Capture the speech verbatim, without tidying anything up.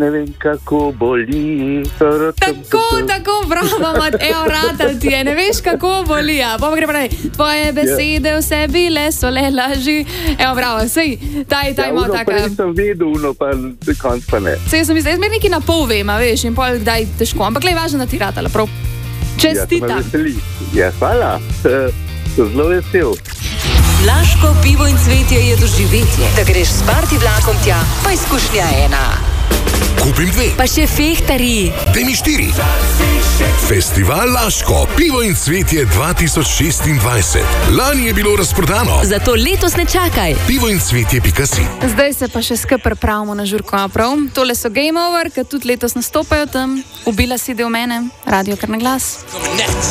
ne vem, kako boli. Tako, tako, bravo, mat, evo, ratal ti je, ne veš, kako boli, a pa gre pravi, tvoje besede vse bile so le laži. Evo, bravo, sej, taj, taj, Ja, malo uno taka. prej sem vedel, uno pa konc pa ne. Sej, sem mislil, jaz mi nekaj na pol vem, a veš, in pol kdaj težko, ampak le važno, da ti ratala, prav. Čestitam. Ja, to me veseli. Ja, hvala. Sem zelo vesel. Laško pivo in cvetje je doživetje. Da greš s party vlakom tja, pa izkušnja ena. Kupim dve. Pa še fehtari. Daj mi štiri. Festival Laško, pivo in cvetje dva tisoč šestindvajset. Lani je bilo razprodano. Zato letos ne čakaj. pivo in cvetje pika si. Zdaj se pa še skupaj pripravimo na žurko, a prav? Tole so Game Over, ki tudi letos nastopajo tam. Ubila si del mene, radio kar na glas.